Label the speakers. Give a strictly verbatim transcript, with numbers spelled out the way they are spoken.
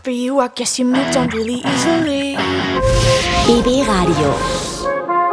Speaker 1: for you, I guess you moved on really easily.
Speaker 2: B B Radio.